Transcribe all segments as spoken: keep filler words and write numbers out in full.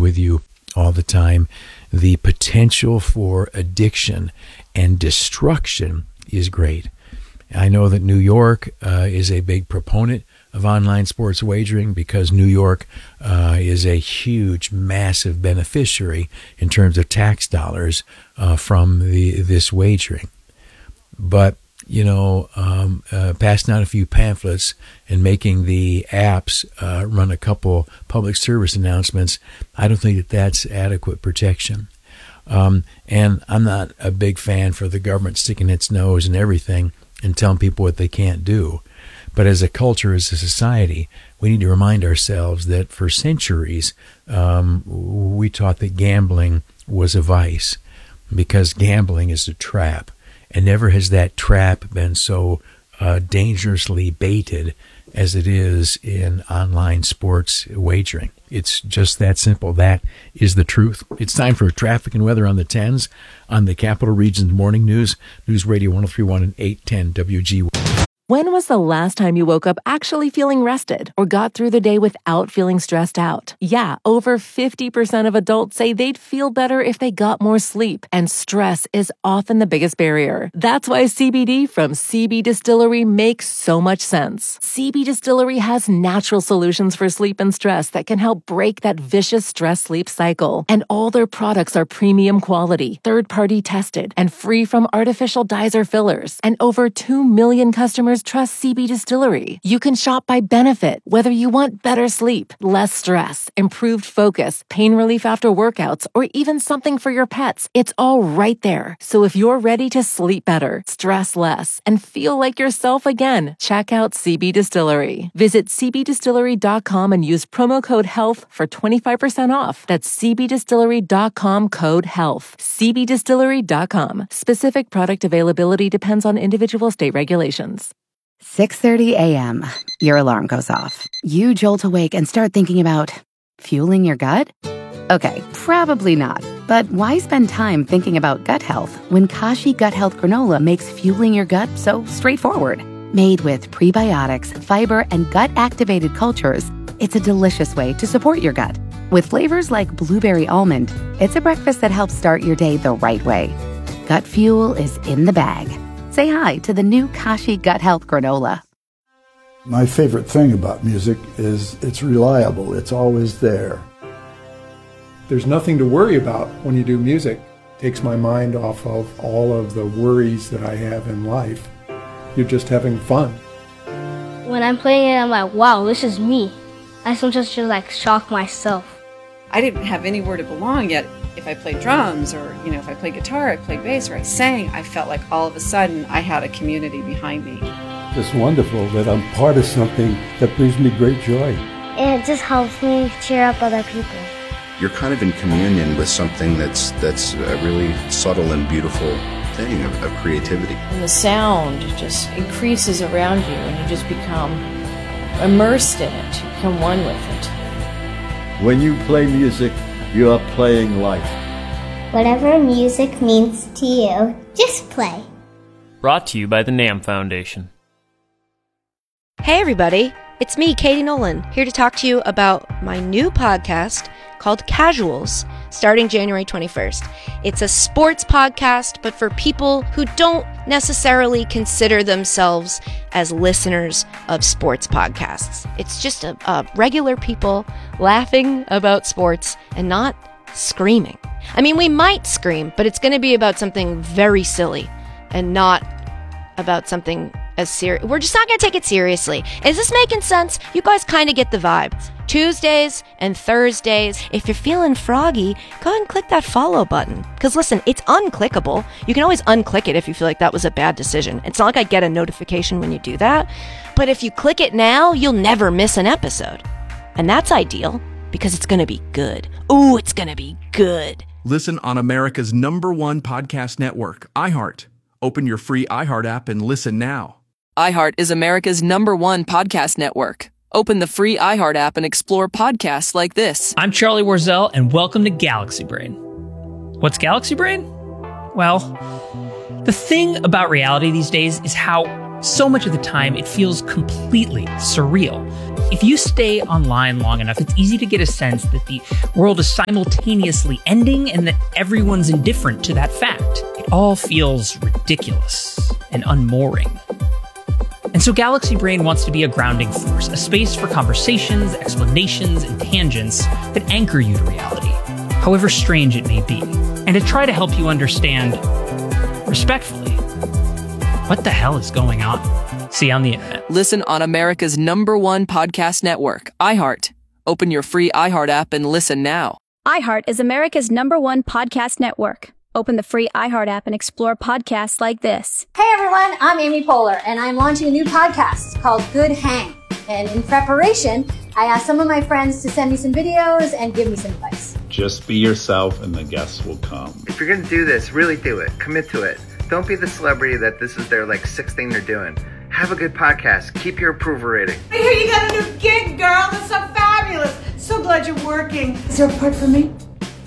with you all the time, the potential for addiction and destruction is great. I know that New York uh, is a big proponent of online sports wagering because New York uh, is a huge, massive beneficiary in terms of tax dollars uh, from the this wagering. But, you know, um, uh, passing out a few pamphlets and making the apps uh, run a couple public service announcements, I don't think that that's adequate protection. Um, and I'm not a big fan for the government sticking its nose in everything and telling people what they can't do. But as a culture, as a society, we need to remind ourselves that for centuries, um, we taught that gambling was a vice because gambling is a trap. And never has that trap been so uh, dangerously baited as it is in online sports wagering. It's just that simple. That is the truth. It's time for traffic and weather on the tens on the Capital Region's Morning News, News Radio one oh three point one and eight ten W G. When was the last time you woke up actually feeling rested or got through the day without feeling stressed out? Yeah, over fifty percent of adults say they'd feel better if they got more sleep, and stress is often the biggest barrier. That's why C B D from C B Distillery makes so much sense. C B Distillery has natural solutions for sleep and stress that can help break that vicious stress-sleep cycle. And all their products are premium quality, third-party tested, and free from artificial dyes or fillers. And over two million customers trust C B Distillery. You can shop by benefit, whether you want better sleep, less stress, improved focus, pain relief after workouts, or even something for your pets. It's all right there. So if you're ready to sleep better, stress less, and feel like yourself again, check out C B Distillery. Visit c b distillery dot com and use promo code HEALTH for twenty-five percent off. That's c b distillery dot com code HEALTH. c b distillery dot com. Specific product availability depends on individual state regulations. six thirty a.m. Your alarm goes off. You jolt awake and start thinking about fueling your gut? Okay, probably not. But why spend time thinking about gut health when Kashi Gut Health Granola makes fueling your gut so straightforward? Made with prebiotics, fiber, and gut-activated cultures, it's a delicious way to support your gut. With flavors like blueberry almond, it's a breakfast that helps start your day the right way. Gut fuel is in the bag. Say hi to the new Kashi Gut Health Granola. My favorite thing about music is it's reliable. It's always there. There's nothing to worry about when you do music. It takes my mind off of all of the worries that I have in life. You're just having fun. When I'm playing it, I'm like, wow, this is me. I sometimes just like shock myself. I didn't have anywhere to belong yet. If I played drums or, you know, if I played guitar, I played bass, or I sang, I felt like all of a sudden I had a community behind me. It's wonderful that I'm part of something that brings me great joy. And it just helps me cheer up other people. You're kind of in communion with something that's that's a really subtle and beautiful thing of, of creativity. And the sound just increases around you and you just become immersed in it. You become one with it. When you play music, you are playing life. Whatever music means to you, just play. Brought to you by the NAMM Foundation. Hey everybody, it's me, Katie Nolan, here to talk to you about my new podcast called Casuals, starting January twenty-first. It's a sports podcast, but for people who don't necessarily consider themselves as listeners of sports podcasts. It's just a, a regular people laughing about sports and not screaming. I mean, we might scream, but it's going to be about something very silly and not about something as serious. We're just not going to take it seriously. Is this making sense? You guys kind of get the vibe. Tuesdays and Thursdays. If you're feeling froggy, go ahead and click that follow button. Because listen, it's unclickable. You can always unclick it if you feel like that was a bad decision. It's not like I get a notification when you do that. But if you click it now, you'll never miss an episode. And that's ideal because it's going to be good. Ooh, it's going to be good. Listen on America's number one podcast network, iHeart. Open your free iHeart app and listen now. iHeart is America's number one podcast network. Open the free iHeart app and explore podcasts like this. I'm Charlie Warzel, and welcome to Galaxy Brain. What's Galaxy Brain? Well, the thing about reality these days is how So much of the time, it feels completely surreal. If you stay online long enough, it's easy to get a sense that the world is simultaneously ending and that everyone's indifferent to that fact. It all feels ridiculous and unmooring. And so Galaxy Brain wants to be a grounding force, a space for conversations, explanations, and tangents that anchor you to reality, however strange it may be, and to try to help you understand, respectfully, what the hell is going on? See you on the internet. Listen on America's number one podcast network, iHeart. Open your free iHeart app and listen now. iHeart is America's number one podcast network. Open the free iHeart app and explore podcasts like this. Hey everyone, I'm Amy Poehler, and I'm launching a new podcast called Good Hang. And in preparation, I asked some of my friends to send me some videos and give me some advice. Just be yourself and the guests will come. If you're going to do this, really do it. Commit to it. Don't be the celebrity that this is their like sixth thing they're doing. Have a good podcast. Keep your approval rating. I hear you got a new gig, girl. That's so fabulous. So glad you're working. Is there a part for me?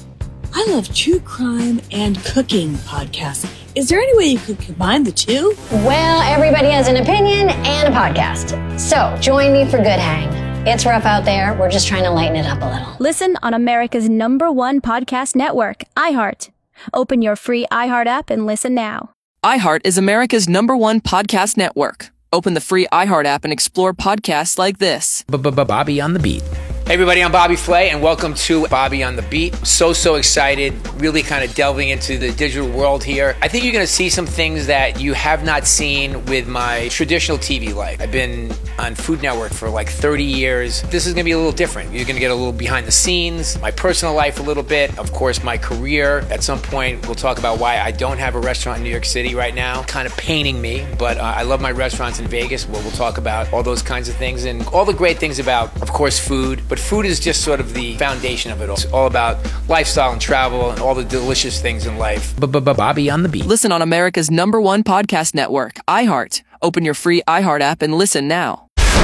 I love true crime and cooking podcasts. Is there any way you could combine the two? Well, everybody has an opinion and a podcast. So join me for Good Hang. It's rough out there. We're just trying to lighten it up a little. Listen on America's number one podcast network, iHeart. Open your free iHeart app and listen now. iHeart is America's number one podcast network. Open the free iHeart app and explore podcasts like this. Bobby on the Beat. Hey everybody, I'm Bobby Flay, and welcome to Bobby on the Beat. So, so excited, really kind of delving into the digital world here. I think you're going to see some things that you have not seen with my traditional T V life. I've been on Food Network for like thirty years. This is going to be a little different. You're going to get a little behind the scenes, my personal life a little bit, of course, my career. At some point, we'll talk about why I don't have a restaurant in New York City right now. Kind of paining me, but uh, I love my restaurants in Vegas, where we'll talk about all those kinds of things and all the great things about, of course, food. But food is just sort of the foundation of it all. It's all about lifestyle and travel and all the delicious things in life. Bobby on the Beat. Listen on America's number one podcast network, iHeart. Open your free iHeart app and listen now.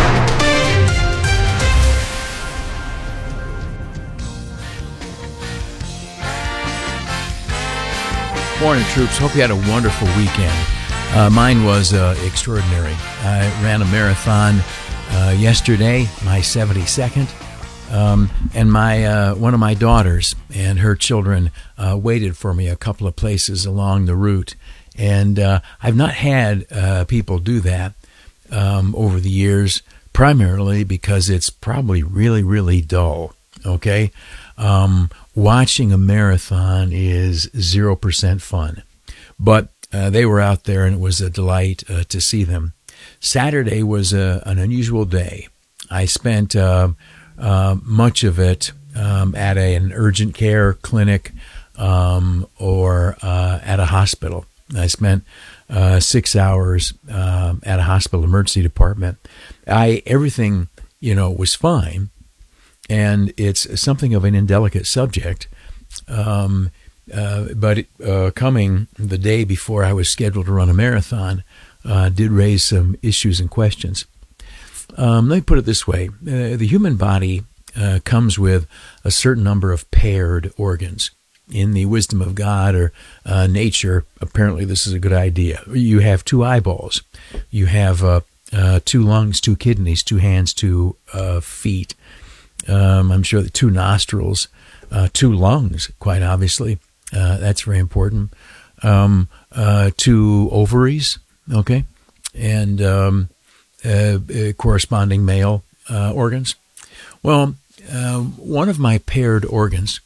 Morning, troops. Hope you had a wonderful weekend. Uh, mine was uh, extraordinary. I ran a marathon uh, yesterday, my seventy-second. Um, and my uh, one of my daughters and her children uh, waited for me a couple of places along the route, and uh, I've not had uh, people do that um, over the years, primarily because it's probably really, really dull. Okay, um, watching a marathon is zero percent fun, but uh, they were out there, and it was a delight uh, to see them. Saturday was a, an unusual day. I spent Uh, Uh, much of it um, at a, an urgent care clinic um, or uh, at a hospital. I spent uh, six hours uh, at a hospital emergency department. I everything you know was fine, and it's something of an indelicate subject. Um, uh, but it, uh, coming the day before I was scheduled to run a marathon uh, did raise some issues and questions. Um, let me put it this way. Uh, the human body uh, comes with a certain number of paired organs. In the wisdom of God or uh, nature, apparently this is a good idea. You have two eyeballs. You have uh, uh, two lungs, two kidneys, two hands, two uh, feet. Um, I'm sure the two nostrils, uh, two lungs, quite obviously. Uh, that's very important. Um, uh, two ovaries, okay? And... Um, Uh, uh, corresponding male uh, organs. Well, uh, one of my paired organs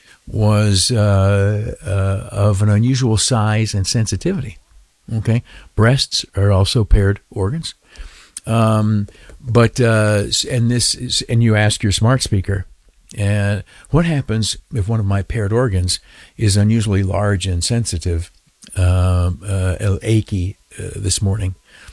was uh, uh, of an unusual size and sensitivity. Okay, breasts are also paired organs. Um, but uh, and this is, and you ask your smart speaker, uh, what happens if one of my paired organs is unusually large and sensitive, uh, uh, achy uh, this morning?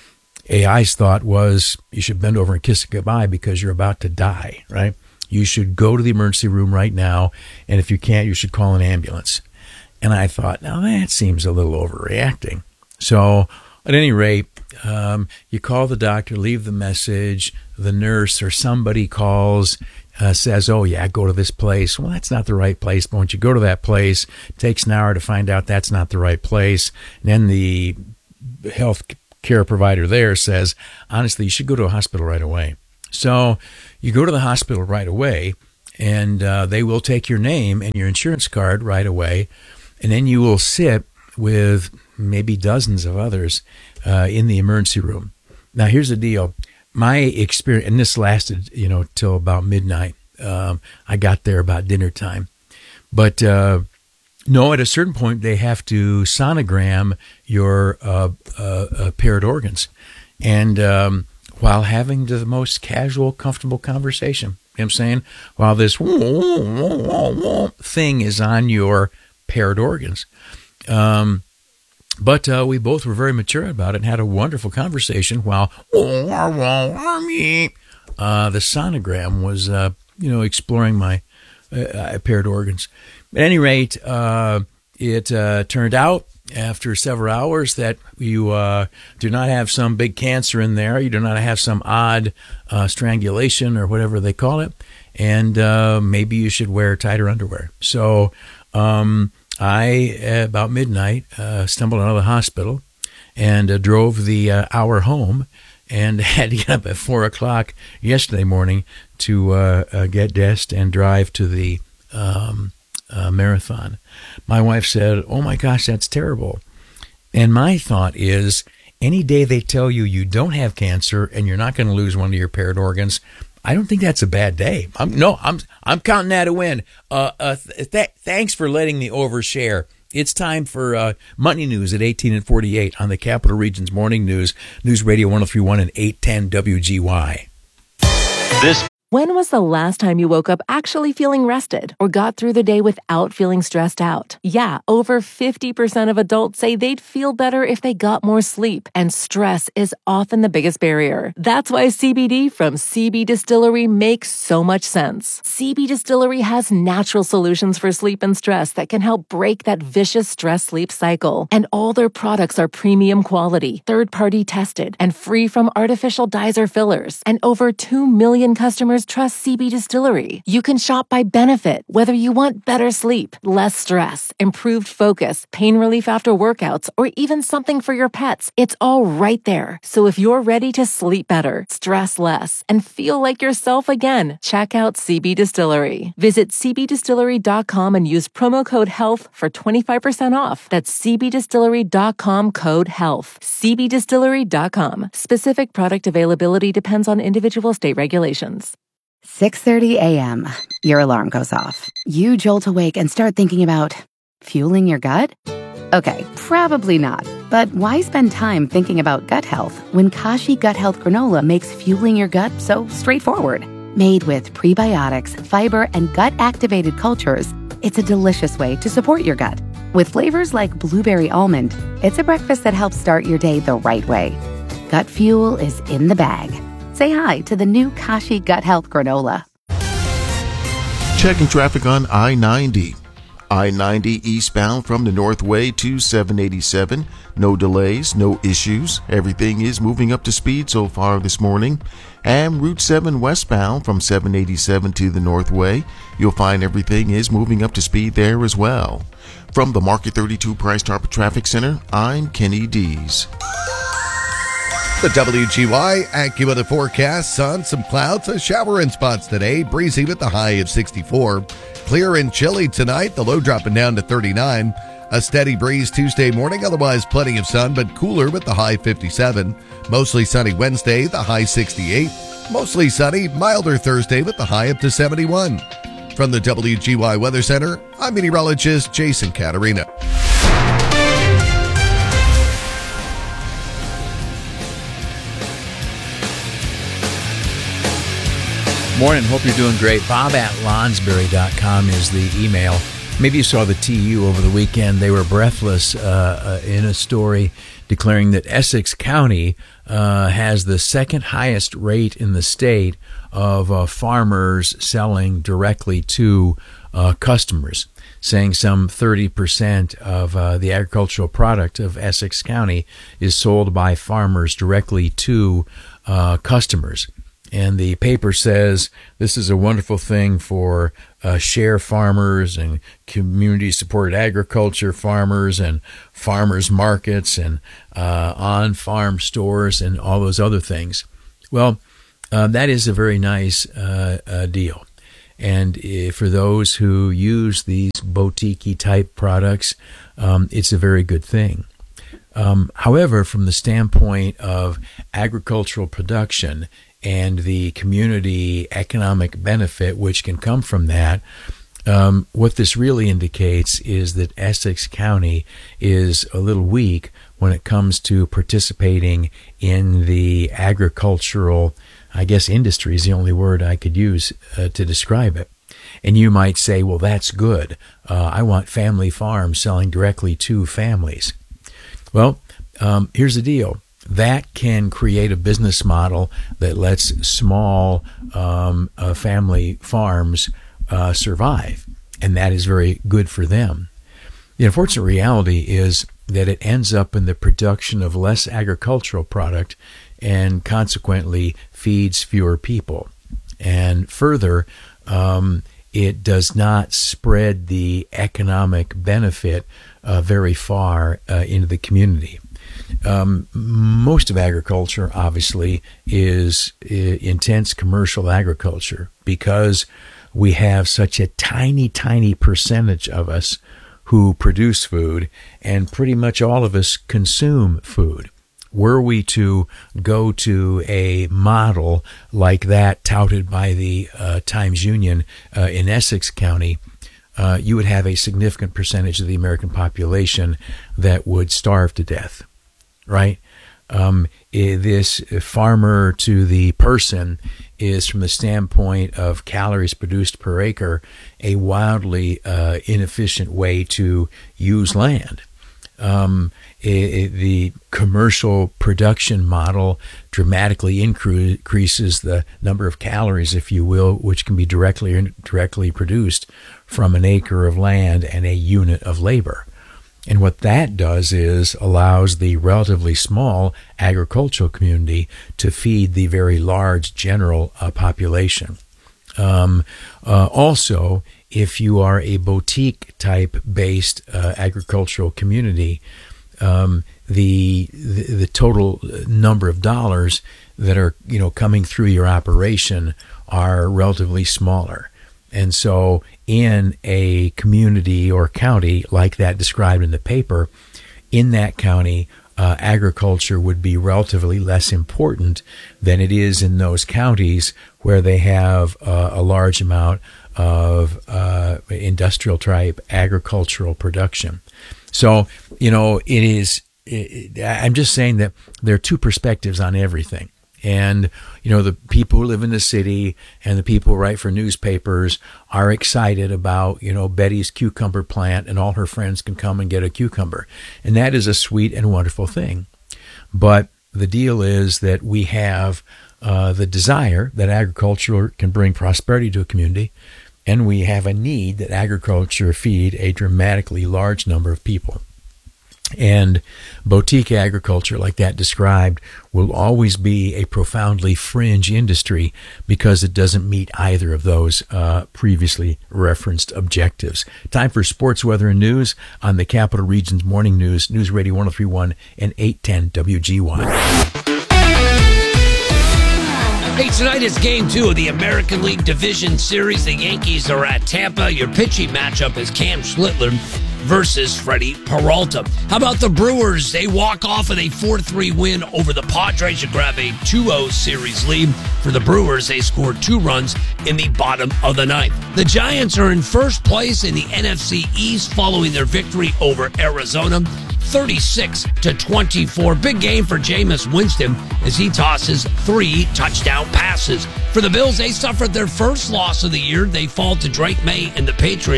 A I's thought was you should bend over and kiss it goodbye because you're about to die, right? You should go to the emergency room right now, and if you can't, you should call an ambulance. And I thought, now that seems a little overreacting. So at any rate, um, you call the doctor, leave the message, the nurse or somebody calls, uh, says, oh, yeah, go to this place. Well, that's not the right place. But once you go to that place, it takes an hour to find out that's not the right place. And then the health care provider there says, honestly, you should go to a hospital right away. So you go to the hospital right away, and uh, they will take your name and your insurance card right away, and then you will sit with maybe dozens of others uh, in the emergency room. Now, here's the deal. My experience, and this lasted, you know, till about midnight. Um, I got there about dinner time. But uh, no, at a certain point, they have to sonogram your uh, uh, uh, paired organs. And um, while having the most casual, comfortable conversation, you know what I'm saying? While this thing is on your paired organs. Um, but uh, we both were very mature about it and had a wonderful conversation while uh, the sonogram was, uh, you know, exploring my uh, paired organs. At any rate, uh, it uh, turned out after several hours that you uh, do not have some big cancer in there. You do not have some odd uh, strangulation or whatever they call it. And uh, maybe you should wear tighter underwear. So um, I, at about midnight, uh, stumbled out of the hospital and uh, drove the uh, hour home and had to get up at four o'clock yesterday morning to uh, uh, get dressed and drive to the um, uh, marathon. My wife said, "Oh my gosh, that's terrible." And my thought is, any day they tell you you don't have cancer and you're not going to lose one of your paired organs, I don't think that's a bad day. I'm, no, I'm I'm counting that a win. Uh, uh, th- th- thanks for letting me overshare. It's time for uh, Money News at eighteen and forty-eight on the Capital Region's Morning News, News Radio one oh three point one and eight ten W G Y. This. When was the last time you woke up actually feeling rested or got through the day without feeling stressed out? Yeah, over fifty percent of adults say they'd feel better if they got more sleep, and stress is often the biggest barrier. That's why C B D from C B Distillery makes so much sense. C B Distillery has natural solutions for sleep and stress that can help break that vicious stress-sleep cycle. And all their products are premium quality, third-party tested, and free from artificial dyes or fillers. And over two million customers trust C B Distillery. You can shop by benefit, whether you want better sleep, less stress, improved focus, pain relief after workouts, or even something for your pets. It's all right there. So if you're ready to sleep better, stress less, and feel like yourself again, check out C B Distillery. Visit c b distillery dot com and use promo code HEALTH for twenty-five percent off. That's c b distillery dot com code HEALTH. c b distillery dot com. Specific product availability depends on individual state regulations. six thirty a.m. Your alarm goes off. You jolt awake and start thinking about fueling your gut? Okay, probably not. But why spend time thinking about gut health when Kashi Gut Health Granola makes fueling your gut so straightforward? Made with prebiotics, fiber, and gut-activated cultures, it's a delicious way to support your gut. With flavors like blueberry almond, it's a breakfast that helps start your day the right way. Gut fuel is in the bag. Say hi to the new Kashi Gut Health Granola. Checking traffic on I ninety. I ninety eastbound from the Northway to seven eighty-seven. No delays, no issues. Everything is moving up to speed so far this morning. And Route seven westbound from seven eighty-seven to the Northway. You'll find everything is moving up to speed there as well. From the Market thirty-two Price Target Traffic Center, I'm Kenny Dees. The W G Y AccuWeather forecast: sun, some clouds, a shower in spots today, breezy with the high of sixty-four. Clear and chilly tonight, the low dropping down to thirty-nine. A steady breeze Tuesday morning, otherwise plenty of sun, but cooler with the high fifty-seven. Mostly sunny Wednesday, the high sixty-eight. Mostly sunny, milder Thursday with the high up to seventy-one. From the W G Y Weather Center, I'm meteorologist Jason Caterina. Morning. Hope you're doing great. Bob at lonsberry dot com is the email. Maybe you saw the T U over the weekend. They were breathless uh, uh, in a story declaring that Essex County uh, has the second highest rate in the state of uh, farmers selling directly to uh, customers, saying some thirty percent of uh, the agricultural product of Essex County is sold by farmers directly to uh, customers. And the paper says this is a wonderful thing for uh, share farmers and community-supported agriculture farmers and farmers markets and uh, on-farm stores and all those other things. Well, uh, that is a very nice uh, uh, deal. And uh, for those who use these boutique-y type products, um, it's a very good thing. Um, however, from the standpoint of agricultural production and the community economic benefit which can come from that, um, what this really indicates is that Essex County is a little weak when it comes to participating in the agricultural, I guess industry is the only word I could use uh, to describe it. And you might say, well, that's good. Uh, I want family farms selling directly to families. Well, um, here's the deal. That can create a business model that lets small um, uh, family farms uh, survive, and that is very good for them. The unfortunate reality is that it ends up in the production of less agricultural product and consequently feeds fewer people. And further, um, it does not spread the economic benefit uh, very far uh, into the community. Um, most of agriculture, obviously, is uh, intense commercial agriculture because we have such a tiny, tiny percentage of us who produce food, and pretty much all of us consume food. Were we to go to a model like that touted by the uh, Times Union uh, in Essex County, uh, you would have a significant percentage of the American population that would starve to death, right? Um, this farmer to the person is, from the standpoint of calories produced per acre, a wildly uh, inefficient way to use land. Um, it, it, the commercial production model dramatically incre- increases the number of calories, if you will, which can be directly or indirectly produced from an acre of land and a unit of labor. And what that does is allows the relatively small agricultural community to feed the very large general uh, population. Um, uh, also, if you are a boutique-type based uh, agricultural community, um, the, the the total number of dollars that are you know coming through your operation are relatively smaller. And so in a community or county like that described in the paper, in that county, uh, agriculture would be relatively less important than it is in those counties where they have uh, a large amount of uh, industrial type agricultural production. So, you know, it is, it, I'm just saying that there are two perspectives on everything. And, you know, the people who live in the city and the people who write for newspapers are excited about, you know, Betty's cucumber plant and all her friends can come and get a cucumber. And that is a sweet and wonderful thing. But the deal is that we have uh, the desire that agriculture can bring prosperity to a community, and we have a need that agriculture feed a dramatically large number of people. And boutique agriculture, like that described, will always be a profoundly fringe industry because it doesn't meet either of those uh, previously referenced objectives. Time for sports, weather, and news on the Capital Region's Morning News, News Radio one oh three point one and eight ten W G Y. Hey, tonight is game two of the American League Division Series. The Yankees are at Tampa. Your pitching matchup is Cam Schlittler versus Freddie Peralta. How about the Brewers? They walk off with a four three win over the Padres to grab a two oh series lead. For the Brewers, they scored two runs in the bottom of the ninth. The Giants are in first place in the N F C East following their victory over Arizona, thirty-six to twenty-four. Big game for Jameis Winston as he tosses three touchdown passes. For the Bills, they suffered their first loss of the year. They fall to Drake May and the Patriots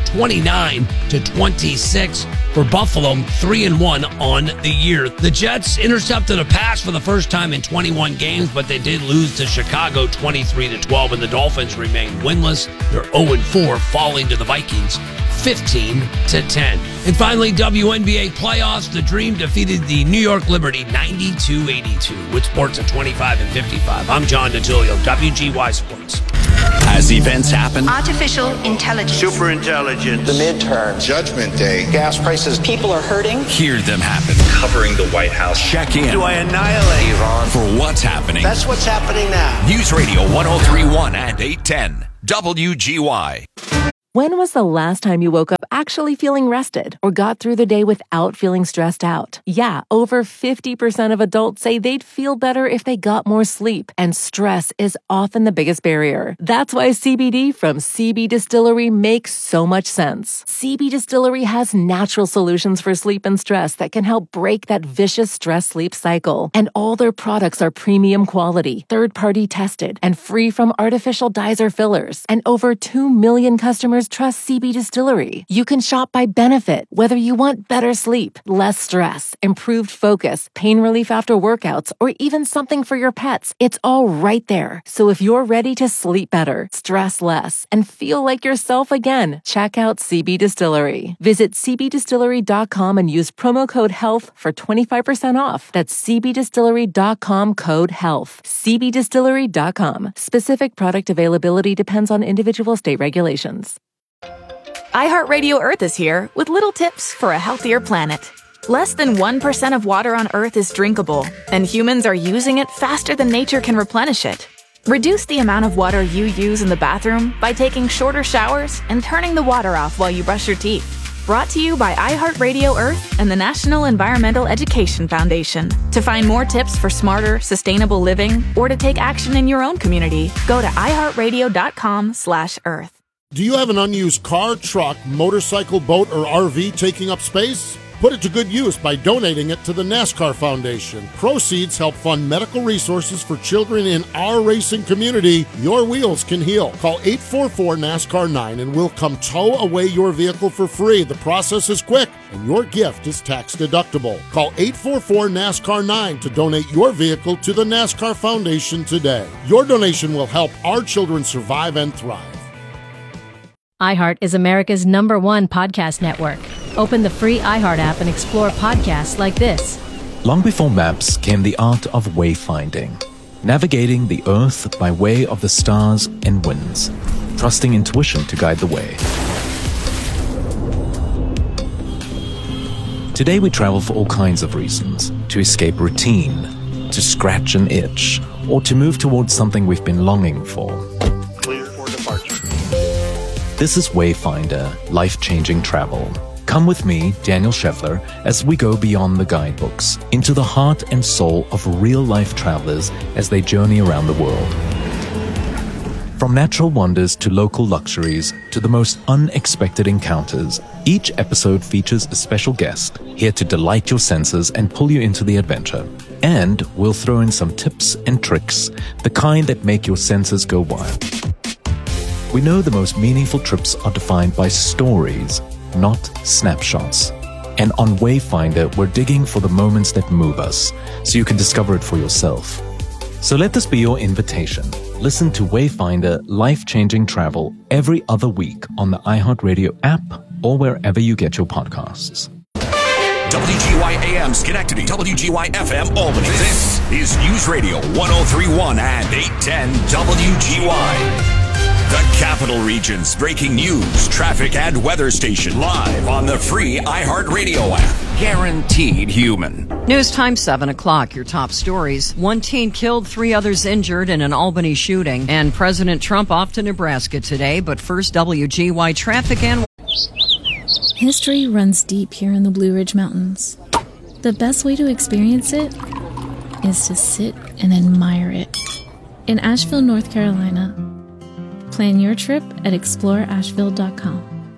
twenty-nine to twenty-six. For Buffalo, three and one on the year. The Jets intercepted a pass for the first time in twenty-one games, but they did lose to Chicago twenty-three to twelve, and the Dolphins remain winless. They're oh and four, falling to the Vikings fifteen to ten. And finally, W N B A playoffs. The Dream defeated the New York Liberty ninety-two eighty-two. With sports at twenty-five and fifty-five. I'm John DeTulio, W G Y Sports. As events happen, artificial intelligence, super intelligence, the midterm, Judgment Day, gas prices, people are hurting. Hear them happen. Covering the White House. Check in. Do I annihilate Iran? For what's happening. That's what's happening now. News Radio one oh three point one and eight ten. W G Y. When was the last time you woke up actually feeling rested or got through the day without feeling stressed out? Yeah, over fifty percent of adults say they'd feel better if they got more sleep, and stress is often the biggest barrier. That's why C B D from C B Distillery makes so much sense. C B Distillery has natural solutions for sleep and stress that can help break that vicious stress-sleep cycle. And all their products are premium quality, third-party tested, and free from artificial dyes or fillers. And over two million customers trust C B Distillery. You can shop by benefit, whether you want better sleep, less stress, improved focus, pain relief after workouts, or even something for your pets. It's all right there. So if you're ready to sleep better, stress less, and feel like yourself again, check out C B Distillery. Visit c b distillery dot com and use promo code HEALTH for twenty-five percent off. That's c b distillery dot com code HEALTH. c b distillery dot com. Specific product availability depends on individual state regulations. iHeartRadio Earth is here with little tips for a healthier planet. Less than one percent of water on Earth is drinkable, and humans are using it faster than nature can replenish it. Reduce the amount of water you use in the bathroom by taking shorter showers and turning the water off while you brush your teeth. Brought to you by iHeartRadio Earth and the National Environmental Education Foundation. To find more tips for smarter, sustainable living, or to take action in your own community, go to i heart radio dot com slash earth. Do you have an unused car, truck, motorcycle, boat, or R V taking up space? Put it to good use by donating it to the NASCAR Foundation. Proceeds help fund medical resources for children in our racing community. Your wheels can heal. Call eight four four NASCAR nine and we'll come tow away your vehicle for free. The process is quick and your gift is tax deductible. Call eight four four NASCAR nine to donate your vehicle to the NASCAR Foundation today. Your donation will help our children survive and thrive. iHeart is America's number one podcast network. Open the free iHeart app and explore podcasts like this. Long before maps came the art of wayfinding, navigating the earth by way of the stars and winds, trusting intuition to guide the way. Today we travel for all kinds of reasons: to escape routine, to scratch an itch, or to move towards something we've been longing for. Clear for departure. This is Wayfinder, life-changing travel. Come with me, Daniel Scheffler, as we go beyond the guidebooks, into the heart and soul of real-life travelers as they journey around the world. From natural wonders to local luxuries to the most unexpected encounters, each episode features a special guest here to delight your senses and pull you into the adventure. And we'll throw in some tips and tricks, the kind that make your senses go wild. We know the most meaningful trips are defined by stories, not snapshots. And on Wayfinder, we're digging for the moments that move us, so you can discover it for yourself. So let this be your invitation. Listen to Wayfinder Life-Changing Travel every other week on the iHeartRadio app or wherever you get your podcasts. W G Y A M Schenectady, W G Y F M Albany. This is News Radio one oh three point one and eight ten W G Y. The Capital Region's breaking news, traffic, and weather station live on the free iHeartRadio app. Guaranteed human. News time, seven o'clock. Your top stories. One teen killed, three others injured in an Albany shooting. And President Trump off to Nebraska today. But first, W G Y traffic and... History runs deep here in the Blue Ridge Mountains. The best way to experience it is to sit and admire it. In Asheville, North Carolina, plan your trip at explore asheville dot com.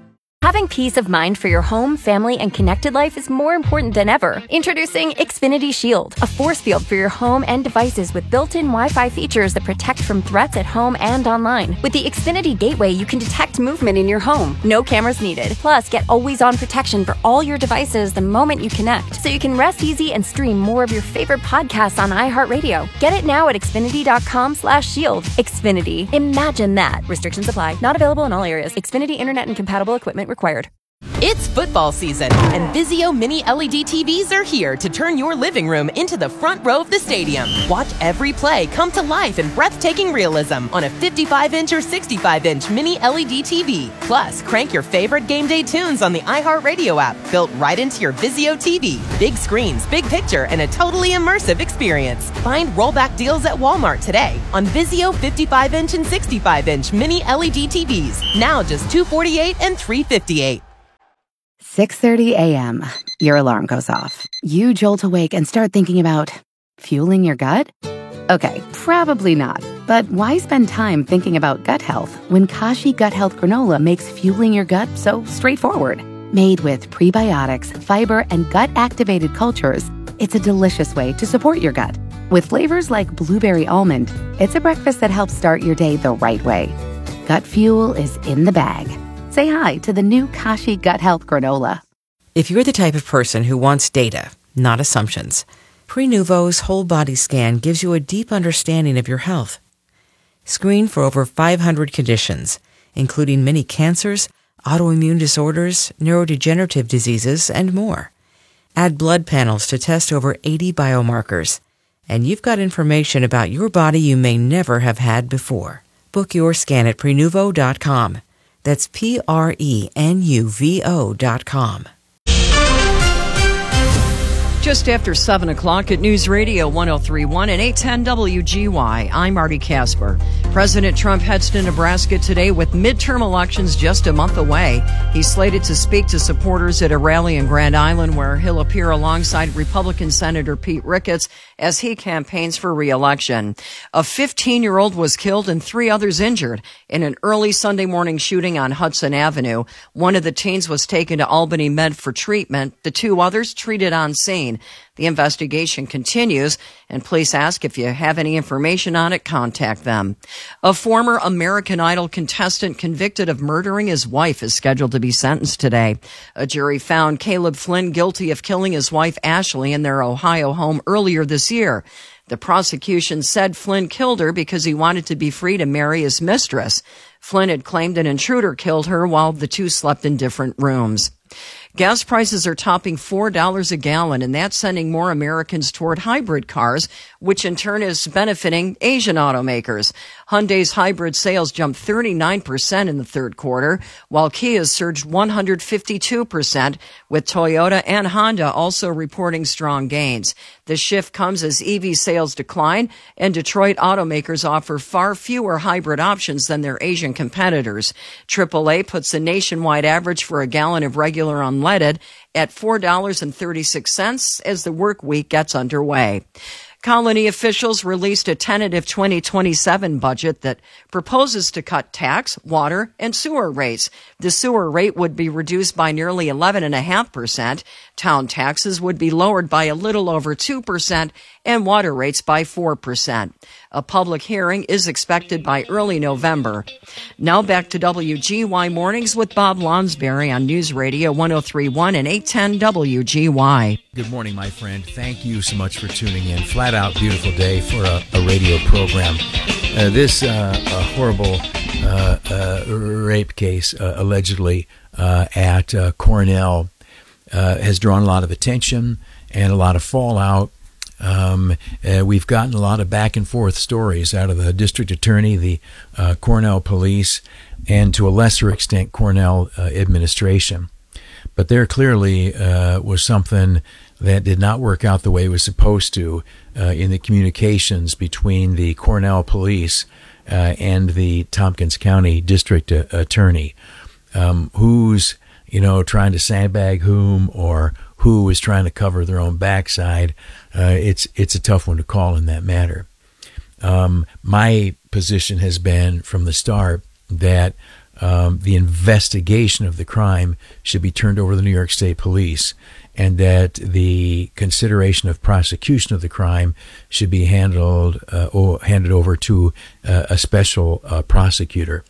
Having peace of mind for your home, family, and connected life is more important than ever. Introducing Xfinity Shield, a force field for your home and devices with built-in Wi-Fi features that protect from threats at home and online. With the Xfinity Gateway, you can detect movement in your home. No cameras needed. Plus, get always-on protection for all your devices the moment you connect, so you can rest easy and stream more of your favorite podcasts on iHeartRadio. Get it now at Xfinity.com slash shield. Xfinity. Imagine that. Restrictions apply. Not available in all areas. Xfinity Internet and compatible equipment required. It's football season, and Vizio Mini L E D T Vs are here to turn your living room into the front row of the stadium. Watch every play come to life in breathtaking realism on a fifty-five inch or sixty-five inch Mini L E D T V. Plus, crank your favorite game day tunes on the iHeartRadio app, built right into your Vizio T V. Big screens, big picture, and a totally immersive experience. Find rollback deals at Walmart today on Vizio fifty-five inch and sixty-five inch Mini L E D T Vs. Now just two hundred forty-eight dollars and three hundred fifty-eight dollars. six thirty a.m. Your alarm goes off. You jolt awake and start thinking about fueling your gut? Okay, probably not. But why spend time thinking about gut health when Kashi Gut Health Granola makes fueling your gut so straightforward? Made with prebiotics, fiber, and gut-activated cultures, it's a delicious way to support your gut. With flavors like blueberry almond, it's a breakfast that helps start your day the right way. Gut fuel is in the bag. Say hi to the new Kashi Gut Health Granola. If you're the type of person who wants data, not assumptions, Prenuvo's whole body scan gives you a deep understanding of your health. Screen for over five hundred conditions, including many cancers, autoimmune disorders, neurodegenerative diseases, and more. Add blood panels to test over eighty biomarkers, and you've got information about your body you may never have had before. Book your scan at Prenuvo dot com. That's P R E N U V O dot com. Just after seven o'clock at News Radio one oh three point one and eight ten W G Y, I'm Marty Casper. President Trump heads to Nebraska today with midterm elections just a month away. He's slated to speak to supporters at a rally in Grand Island where he'll appear alongside Republican Senator Pete Ricketts as he campaigns for re-election. A fifteen-year-old was killed and three others injured in an early Sunday morning shooting on Hudson Avenue. One of the teens was taken to Albany Med for treatment. The two others treated on scene. The investigation continues, and police ask if you have any information on it, contact them. A former American Idol contestant convicted of murdering his wife is scheduled to be sentenced today. A jury found Caleb Flynn guilty of killing his wife Ashley in their Ohio home earlier this year. The prosecution said Flynn killed her because he wanted to be free to marry his mistress. Flynn had claimed an intruder killed her while the two slept in different rooms. Gas prices are topping four dollars a gallon, and that's sending more Americans toward hybrid cars, which in turn is benefiting Asian automakers. Hyundai's hybrid sales jumped thirty-nine percent in the third quarter, while Kia's surged one hundred fifty-two percent, with Toyota and Honda also reporting strong gains. The shift comes as E V sales decline, and Detroit automakers offer far fewer hybrid options than their Asian competitors. triple A puts the nationwide average for a gallon of regular unleaded at four dollars and thirty-six cents as the work week gets underway. Colony officials released a tentative twenty twenty-seven budget that proposes to cut tax, water, and sewer rates. The sewer rate would be reduced by nearly eleven point five percent. Town taxes would be lowered by a little over two percent, and water rates by four percent. A public hearing is expected by early November. Now back to W G Y Mornings with Bob Lonsberry on News Radio one oh three point one and eight ten W G Y. Good morning, my friend. Thank you so much for tuning in. Flat out beautiful day for a, a radio program. Uh, this uh, a horrible uh, uh, rape case, uh, allegedly, uh, at uh, Cornell uh, has drawn a lot of attention and a lot of fallout. Um, uh, we've gotten a lot of back and forth stories out of the district attorney, the uh, Cornell police, and to a lesser extent, Cornell uh, administration. But there clearly uh, was something that did not work out the way it was supposed to uh, in the communications between the Cornell police uh, and the Tompkins County district uh, attorney. Um, who's, you know, trying to sandbag whom, or who is trying to cover their own backside? Uh, it's it's a tough one to call in that matter. Um, my position has been from the start that um, the investigation of the crime should be turned over to the New York State Police, and that the consideration of prosecution of the crime should be handled uh, or handed over to uh, a special uh, prosecutor.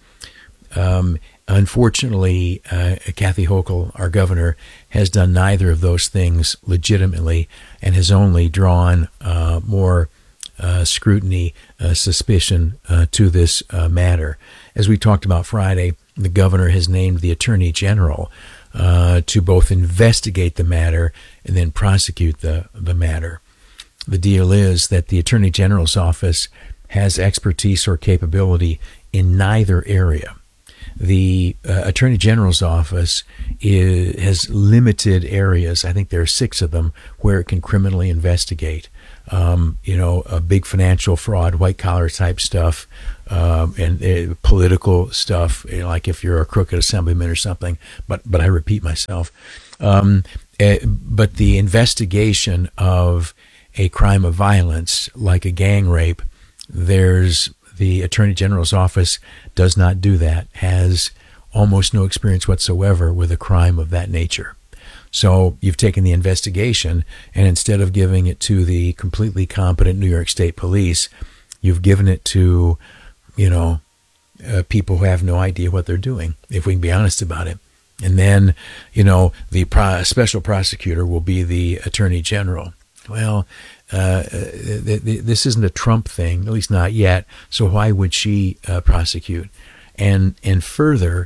Um, unfortunately, uh, Kathy Hochul, our governor, has done neither of those things legitimately and has only drawn uh, more uh, scrutiny, uh, suspicion uh, to this uh, matter. As we talked about Friday, the governor has named the Attorney General uh, to both investigate the matter and then prosecute the, the matter. The deal is that the Attorney General's office has expertise or capability in neither area. The uh, Attorney General's office is, has limited areas, I think there are six of them, where it can criminally investigate. Um, you know, a big financial fraud, white-collar type stuff, um, and uh, political stuff, you know, like if you're a crooked assemblyman or something. But but I repeat myself. Um, uh, but the investigation of a crime of violence, like a gang rape, there's the Attorney General's office does not do that, has almost no experience whatsoever with a crime of that nature. So you've taken the investigation, and instead of giving it to the completely competent New York State Police, you've given it to, you know, uh, people who have no idea what they're doing, if we can be honest about it. And then, you know, the pro- special prosecutor will be the Attorney General. Well, uh, th- th- this isn't a Trump thing, at least not yet, so why would she uh, prosecute? And and further,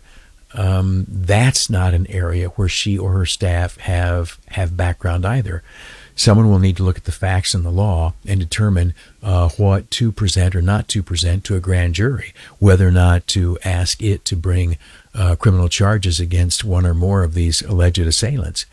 um, that's not an area where she or her staff have, have background either. Someone will need to look at the facts and the law and determine uh, what to present or not to present to a grand jury, whether or not to ask it to bring uh, criminal charges against one or more of these alleged assailants.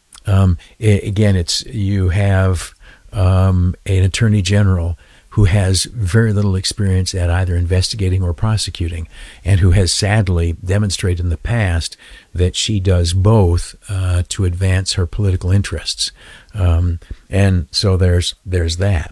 Um, it, again, it's you have um, an attorney general who has very little experience at either investigating or prosecuting, and who has sadly demonstrated in the past that she does both uh, to advance her political interests. Um, and so there's there's that.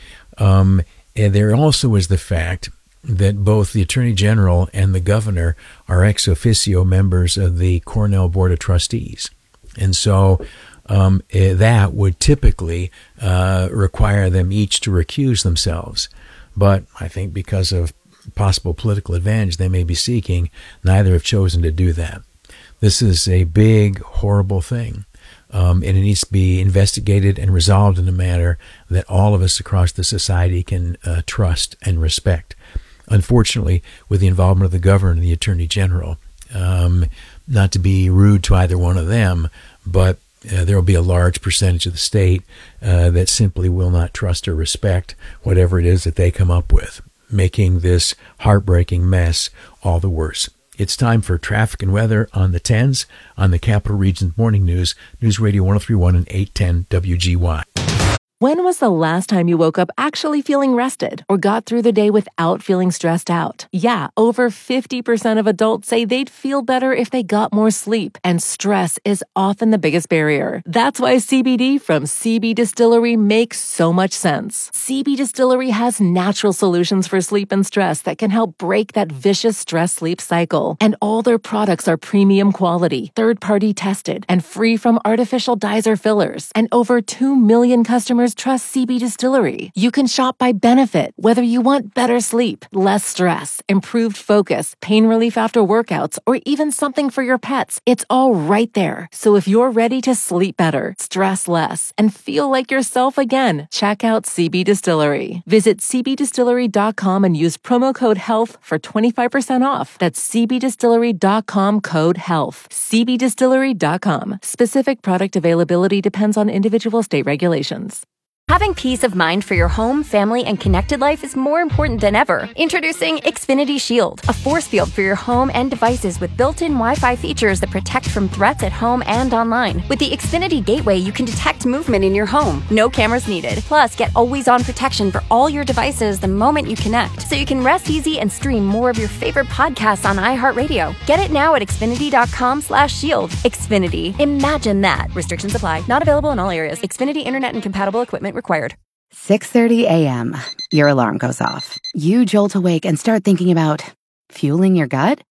Um, and there also is the fact that both the Attorney General and the governor are ex officio members of the Cornell Board of Trustees. And so um, that would typically uh, require them each to recuse themselves. But I think because of possible political advantage they may be seeking, neither have chosen to do that. This is a big, horrible thing. Um, and it needs to be investigated and resolved in a manner that all of us across the society can uh, trust and respect. Unfortunately, with the involvement of the governor and the Attorney General, um, not to be rude to either one of them, but uh, there will be a large percentage of the state uh, that simply will not trust or respect whatever it is that they come up with, making this heartbreaking mess all the worse. It's time for traffic and weather on the tens on the Capital Region Morning News, News Radio one oh three point one and eight ten W G Y. When was the last time you woke up actually feeling rested or got through the day without feeling stressed out? Yeah, over fifty percent of adults say they'd feel better if they got more sleep, and stress is often the biggest barrier. That's why C B D from C B Distillery makes so much sense. C B Distillery has natural solutions for sleep and stress that can help break that vicious stress-sleep cycle. And all their products are premium quality, third-party tested, and free from artificial dyes or fillers. And over two million customers trust C B Distillery. You can shop by benefit, whether you want better sleep, less stress, improved focus, pain relief after workouts, or even something for your pets. It's all right there. So if you're ready to sleep better, stress less, and feel like yourself again, check out C B Distillery. Visit c b distillery dot com and use promo code HEALTH for twenty-five percent off. That's c b distillery dot com code HEALTH. c b distillery dot com. Specific product availability depends on individual state regulations. Having peace of mind for your home, family, and connected life is more important than ever. Introducing Xfinity Shield, a force field for your home and devices with built-in Wi-Fi features that protect from threats at home and online. With the Xfinity Gateway, you can detect movement in your home. No cameras needed. Plus, get always-on protection for all your devices the moment you connect, so you can rest easy and stream more of your favorite podcasts on iHeartRadio. Get it now at xfinity dot com slash shield. Xfinity. Imagine that. Restrictions apply. Not available in all areas. Xfinity Internet and compatible equipment required. six thirty a.m. Your alarm goes off. You jolt awake and start thinking about fueling your gut?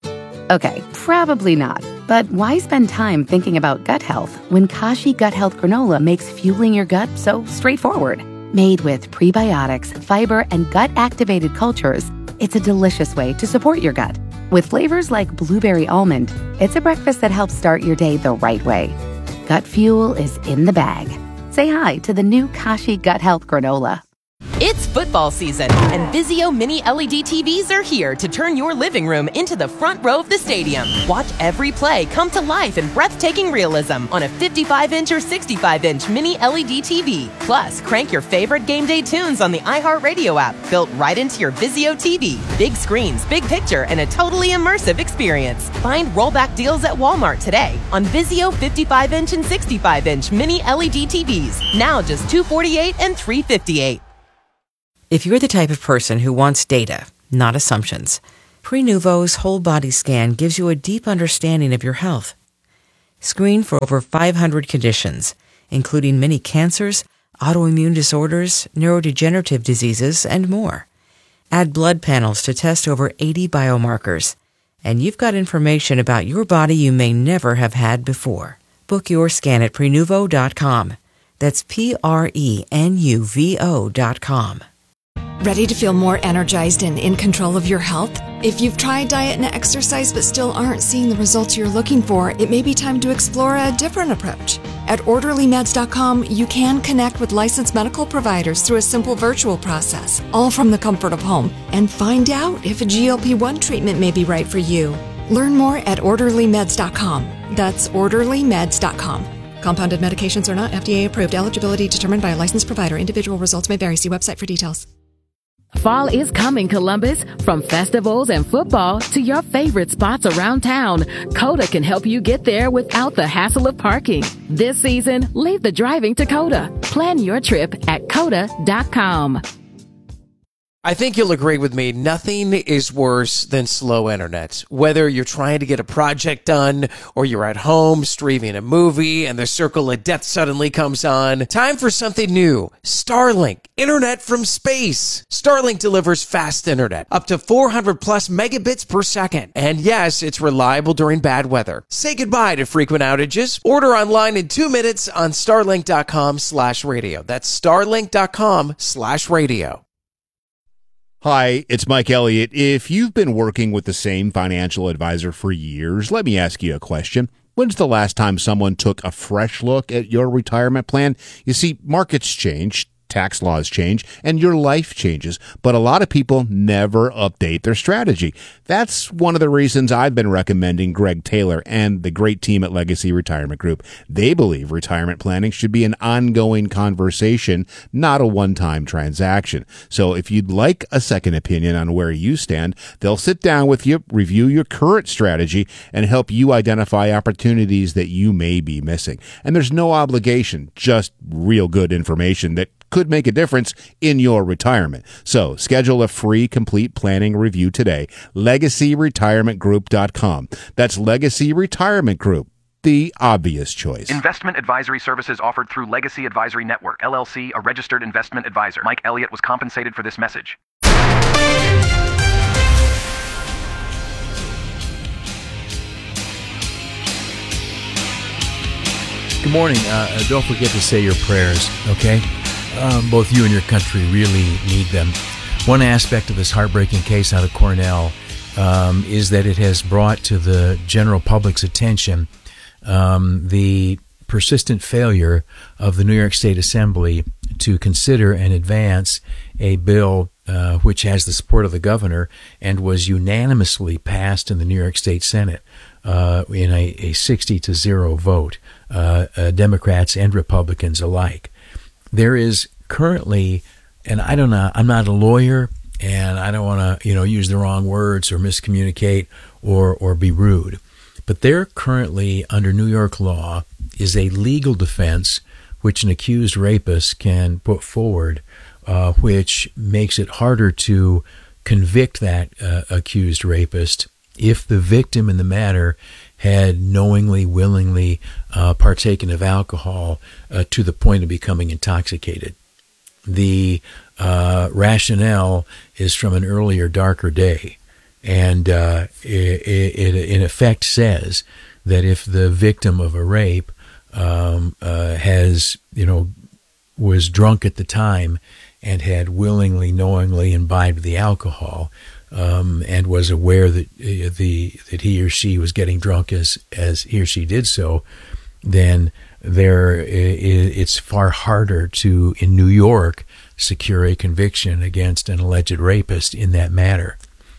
Okay, probably not. But why spend time thinking about gut health when Kashi Gut Health Granola makes fueling your gut so straightforward? Made with prebiotics, fiber, and gut-activated cultures, it's a delicious way to support your gut. With flavors like blueberry almond, it's a breakfast that helps start your day the right way. Gut fuel is in the bag. Say hi to the new Kashi Gut Health Granola. It's football season, and Vizio Mini L E D T Vs are here to turn your living room into the front row of the stadium. Watch every play come to life in breathtaking realism on a fifty-five inch or sixty-five inch Mini L E D T V. Plus, crank your favorite game day tunes on the iHeartRadio app, built right into your Vizio T V. Big screens, big picture, and a totally immersive experience. Find rollback deals at Walmart today on Vizio fifty-five inch and sixty-five inch Mini L E D T Vs. Now just two hundred forty-eight dollars and three hundred fifty-eight dollars. If you're the type of person who wants data, not assumptions, Prenuvo's whole body scan gives you a deep understanding of your health. Screen for over five hundred conditions, including many cancers, autoimmune disorders, neurodegenerative diseases, and more. Add blood panels to test over eighty biomarkers, and you've got information about your body you may never have had before. Book your scan at Prenuvo dot com. That's P R E N U V O dot com. Ready to feel more energized and in control of your health? If you've tried diet and exercise but still aren't seeing the results you're looking for, it may be time to explore a different approach. At Orderly Meds dot com, you can connect with licensed medical providers through a simple virtual process, all from the comfort of home, and find out if a G L P one treatment may be right for you. Learn more at Orderly Meds dot com. That's Orderly Meds dot com. Compounded medications are not F D A approved. Eligibility determined by a licensed provider. Individual results may vary. See website for details. Fall is coming, Columbus. From festivals and football to your favorite spots around town, Coda can help you get there without the hassle of parking. This season, leave the driving to Coda. Plan your trip at Coda dot com. I think you'll agree with me, nothing is worse than slow internet. Whether you're trying to get a project done or you're at home streaming a movie and the circle of death suddenly comes on, time for something new. Starlink, internet from space. Starlink delivers fast internet, up to four hundred plus megabits per second. And yes, it's reliable during bad weather. Say goodbye to frequent outages. Order online in two minutes on starlink dot com slash radio. That's starlink dot com slash radio. Hi, it's Mike Elliott. If you've been working with the same financial advisor for years, let me ask you a question. When's the last time someone took a fresh look at your retirement plan? You see, markets change, tax laws change, and your life changes, but a lot of people never update their strategy. That's one of the reasons I've been recommending Greg Taylor and the great team at Legacy Retirement Group. They believe retirement planning should be an ongoing conversation, not a one-time transaction. So if you'd like a second opinion on where you stand, they'll sit down with you, review your current strategy, and help you identify opportunities that you may be missing. And there's no obligation, just real good information that could make a difference in your retirement. So schedule a free complete planning review today. legacy retirement group dot com. That's Legacy Retirement Group, the obvious choice. Investment advisory services offered through Legacy Advisory Network, L L C, a registered investment advisor. Mike Elliott was compensated for this message. Good morning. Uh, don't forget to say your prayers, okay? Um, both you and your country really need them. One aspect of this heartbreaking case out of Cornell um, is that it has brought to the general public's attention um, the persistent failure of the New York State Assembly to consider and advance a bill uh, which has the support of the governor and was unanimously passed in the New York State Senate uh, in a, a sixty to zero vote, uh, uh, Democrats and Republicans alike. There is currently, and I don't know, I'm not a lawyer, and I don't want to, you know, use the wrong words or miscommunicate or or be rude, but there currently, under New York law, is a legal defense which an accused rapist can put forward, uh, which makes it harder to convict that uh, accused rapist if the victim in the matter had knowingly, willingly uh, partaken of alcohol uh, to the point of becoming intoxicated. The uh, rationale is from an earlier, darker day. And uh, it, it, it in effect says that if the victim of a rape um, uh, has, you know, was drunk at the time and had willingly, knowingly imbibed the alcohol, um, and was aware that uh, the that he or she was getting drunk as as he or she did so, then there it's far harder to, in New York, secure a conviction against an alleged rapist in that matter.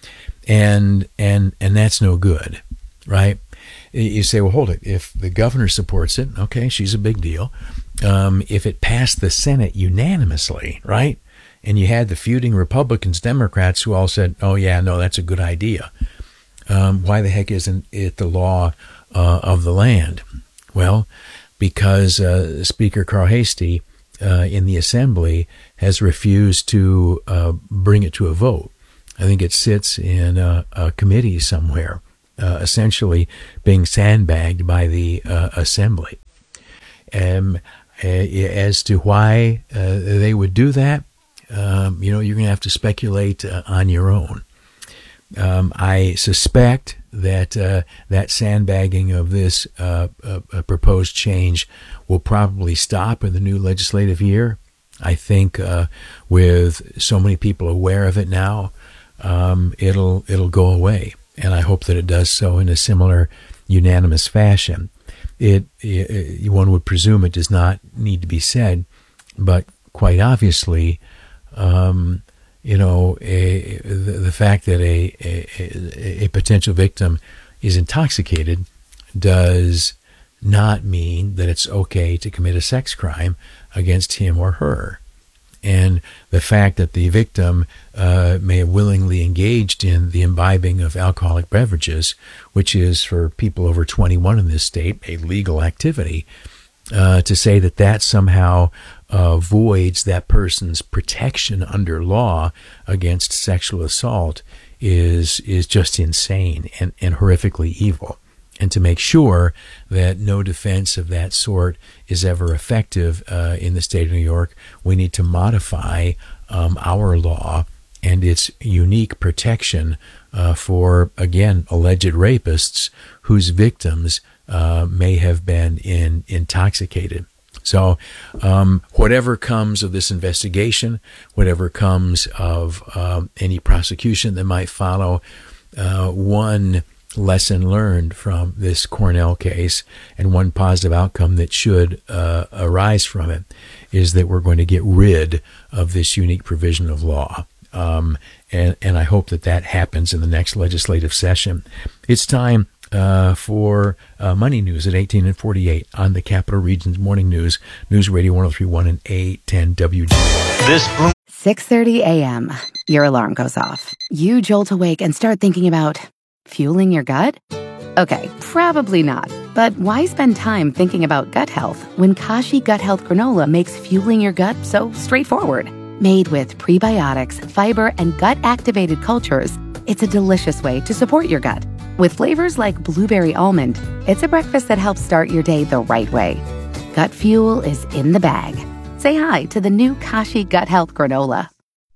And and and that's no good, right? You say, well, hold it. If the governor supports it, okay, she's a big deal. Um, if it passed the Senate unanimously, right, and you had the feuding Republicans, Democrats who all said, oh, yeah, no, that's a good idea, um, why the heck isn't it the law uh, of the land? Well, because uh, Speaker Carl Heastie uh, in the Assembly has refused to uh, bring it to a vote. I think it sits in a, a committee somewhere, uh, essentially being sandbagged by the uh, Assembly. Um, as to why uh, they would do that, um, you know, you're going to have to speculate uh, on your own. Um, I suspect that uh, that sandbagging of this uh, uh, proposed change will probably stop in the new legislative year. I think uh, with so many people aware of it now, um, it'll it'll go away, and I hope that it does so in a similar unanimous fashion. It, it one would presume it does not need to be said, but quite obviously, um, you know, a, the, the fact that a, a a potential victim is intoxicated does not mean that it's okay to commit a sex crime against him or her. And the fact that the victim uh, may have willingly engaged in the imbibing of alcoholic beverages, which is for people over twenty-one in this state a legal activity, uh, to say that that somehow uh, voids that person's protection under law against sexual assault is is just insane and, and horrifically evil. And to make sure that no defense of that sort is ever effective uh, in the state of New York, we need to modify um, our law and its unique protection uh, for, again, alleged rapists whose victims uh, may have been in, intoxicated. So um, whatever comes of this investigation, whatever comes of um, any prosecution that might follow, uh, one lesson learned from this Cornell case and one positive outcome that should uh, arise from it is that we're going to get rid of this unique provision of law. Um, and, and I hope that that happens in the next legislative session. It's time uh, for uh, Money News at eighteen and forty-eight on the Capital Region's Morning News, News Radio one oh three point one and eight ten W G. This six thirty a.m. Your alarm goes off. You jolt awake and start thinking about fueling your gut? Okay, probably not. But why spend time thinking about gut health when Kashi Gut Health Granola makes fueling your gut so straightforward? Made with prebiotics, fiber, and gut-activated cultures, it's a delicious way to support your gut. With flavors like blueberry almond, it's a breakfast that helps start your day the right way. Gut fuel is in the bag. Say hi to the new Kashi Gut Health Granola.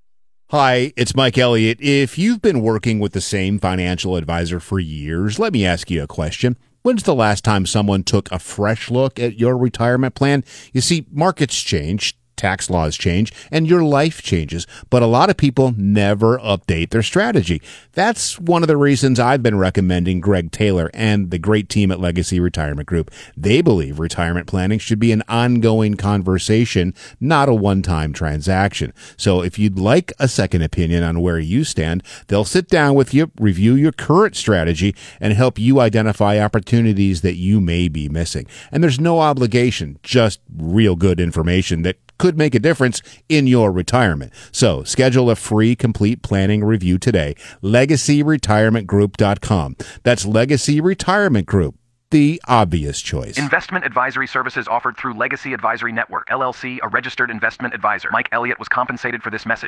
Hi, it's Mike Elliott. If you've been working with the same financial advisor for years, let me ask you a question. When's the last time someone took a fresh look at your retirement plan? You see, markets change, tax laws change, and your life changes, but a lot of people never update their strategy. That's one of the reasons I've been recommending Greg Taylor and the great team at Legacy Retirement Group. They believe retirement planning should be an ongoing conversation, not a one-time transaction. So if you'd like a second opinion on where you stand, they'll sit down with you, review your current strategy, and help you identify opportunities that you may be missing. And there's no obligation, just real good information that could make a difference in your retirement. So schedule a free complete planning review today. legacy retirement group dot com. That's Legacy Retirement Group, the obvious choice. Investment advisory services offered through Legacy Advisory Network, L L C, a registered investment advisor. Mike Elliott was compensated for this message.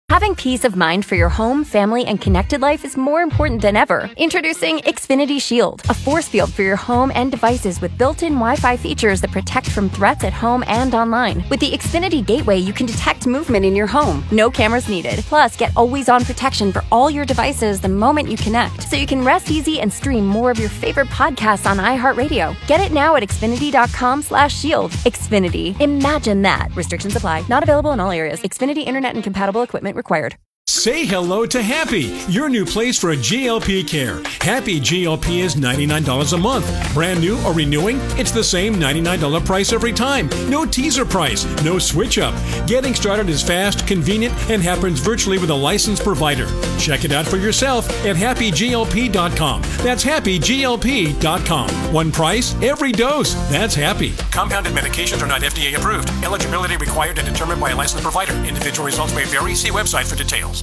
Having peace of mind for your home, family, and connected life is more important than ever. Introducing Xfinity Shield, a force field for your home and devices with built-in Wi-Fi features that protect from threats at home and online. With the Xfinity Gateway, you can detect movement in your home. No cameras needed. Plus, get always-on protection for all your devices the moment you connect, so you can rest easy and stream more of your favorite podcasts on iHeartRadio. Get it now at Xfinity.com slash shield. Xfinity. Imagine that. Restrictions apply. Not available in all areas. Xfinity Internet and compatible equipment required. Say hello to Happy, your new place for G L P care. Happy G L P is ninety-nine dollars a month. Brand new or renewing, it's the same ninety-nine dollars price every time. No teaser price, no switch up. Getting started is fast, convenient, and happens virtually with a licensed provider. Check it out for yourself at happy G L P dot com. That's happy G L P dot com. One price, every dose. That's Happy. Compounded medications are not F D A approved. Eligibility required and determined by a licensed provider. Individual results may vary. See website for details.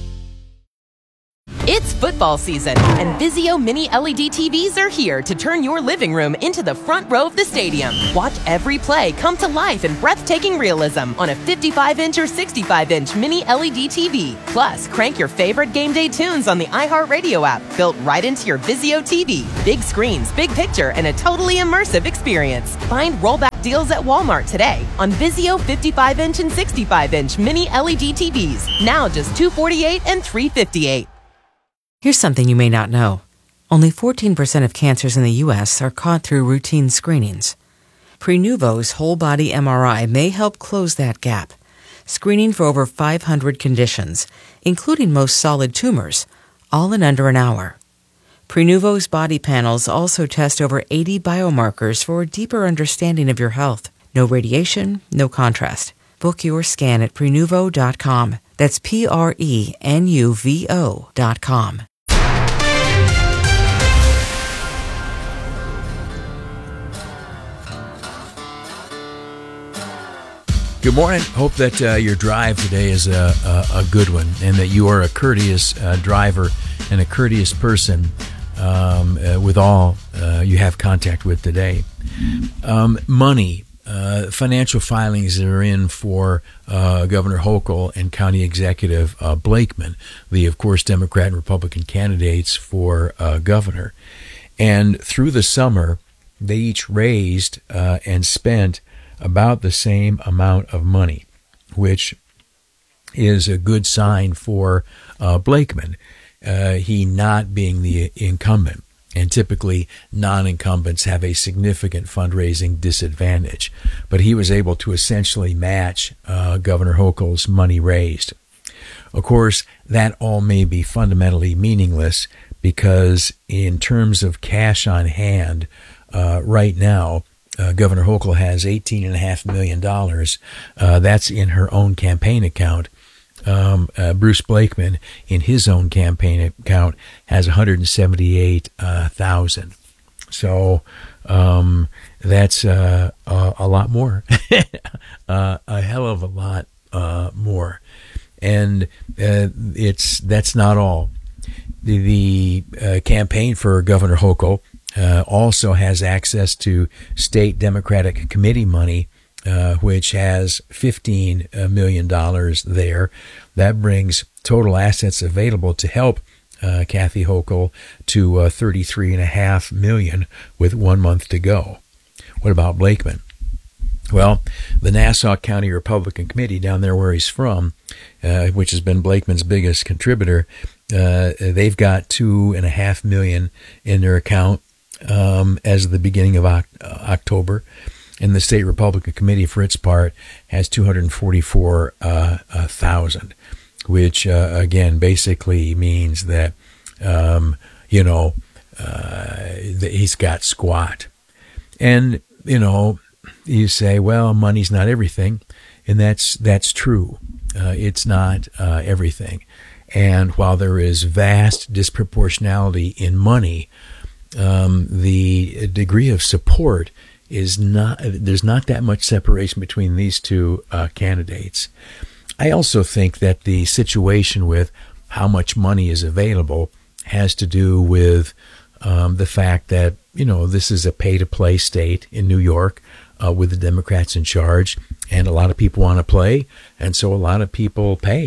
It's football season, and Vizio Mini L E D T Vs are here to turn your living room into the front row of the stadium. Watch every play come to life in breathtaking realism on a fifty-five inch or sixty-five inch Mini L E D T V. Plus, crank your favorite game day tunes on the iHeartRadio app, built right into your Vizio T V. Big screens, big picture, and a totally immersive experience. Find rollback deals at Walmart today on Vizio fifty-five inch and sixty-five inch Mini L E D T Vs. Now just two hundred forty-eight dollars and three hundred fifty-eight dollars. Here's something you may not know. Only fourteen percent of cancers in the U S are caught through routine screenings. Prenuvo's whole-body M R I may help close that gap, screening for over five hundred conditions, including most solid tumors, all in under an hour. Prenuvo's body panels also test over eighty biomarkers for a deeper understanding of your health. No radiation, no contrast. Book your scan at Prenuvo dot com. That's P R E N U V O dot com. Good morning. Hope that uh, your drive today is a, a, a good one, and that you are a courteous uh, driver and a courteous person um, uh, with all uh, you have contact with today. Um, money, uh, financial filings that are in for uh, Governor Hochul and County Executive uh, Blakeman, the, of course, Democrat and Republican candidates for uh, governor. And through the summer, they each raised uh, and spent about the same amount of money, which is a good sign for uh, Blakeman, uh, he not being the incumbent. And typically, non-incumbents have a significant fundraising disadvantage. But he was able to essentially match uh, Governor Hochul's money raised. Of course, that all may be fundamentally meaningless because in terms of cash on hand, uh, right now, Uh, Governor Hochul has eighteen point five million dollars. Uh, that's in her own campaign account. Um, uh, Bruce Blakeman, in his own campaign account, has one hundred seventy-eight thousand dollars. So um, that's uh, a, a lot more, uh, a hell of a lot uh, more. And uh, it's that's not all. The, the uh, campaign for Governor Hochul Uh, also has access to state Democratic committee money, uh, which has fifteen million dollars there. That brings total assets available to help uh, Kathy Hochul to uh, thirty-three point five million dollars with one month to go. What about Blakeman? Well, the Nassau County Republican Committee down there where he's from, uh, which has been Blakeman's biggest contributor, uh, they've got two and a half million in their account. Um, as of the beginning of uh, October, and the State Republican Committee, for its part, has two hundred forty-four thousand, uh, which uh, again basically means that um, you know uh, that he's got squat. And you know, you say, well, money's not everything, and that's that's true. Uh, it's not uh, everything, and while there is vast disproportionality in money, Um, the degree of support is not, there's not that much separation between these two uh, candidates. I also think that the situation with how much money is available has to do with um, the fact that, you know, this is a pay-to-play state in New York uh, with the Democrats in charge, and a lot of people want to play, and so a lot of people pay.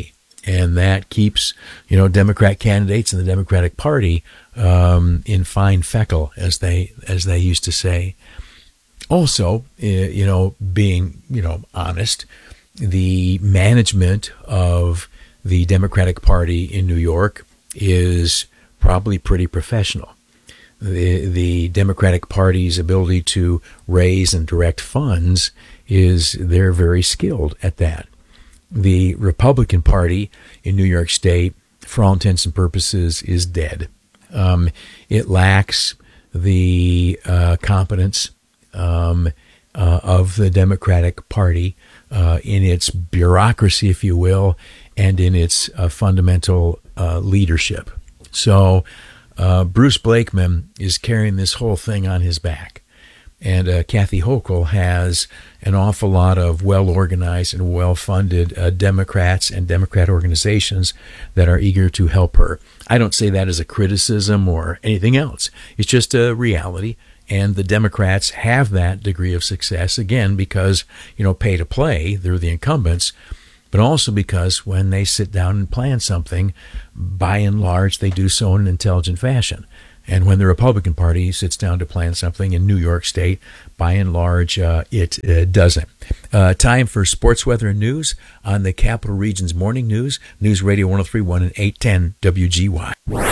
And that keeps, you know, Democrat candidates and the Democratic Party um, in fine feckle, as they as they used to say. Also, you know, being, you know, honest, the management of the Democratic Party in New York is probably pretty professional. The, the Democratic Party's ability to raise and direct funds is, they're very skilled at that. The Republican Party in New York State, for all intents and purposes, is dead. Um, it lacks the uh, competence um, uh, of the Democratic Party uh, in its bureaucracy, if you will, and in its uh, fundamental uh, leadership. So uh, Bruce Blakeman is carrying this whole thing on his back. And uh, Kathy Hochul has an awful lot of well-organized and well-funded uh, Democrats and Democrat organizations that are eager to help her. I don't say that as a criticism or anything else. It's just a reality. And the Democrats have that degree of success, again, because, you know, pay to play, they're the incumbents, but also because when they sit down and plan something, by and large, they do so in an intelligent fashion. And when the Republican Party sits down to plan something in New York State, by and large, uh, it uh, doesn't. Uh, time for sports, weather, and news on the Capital Region's Morning News, News Radio one oh three point one and eight ten W G Y.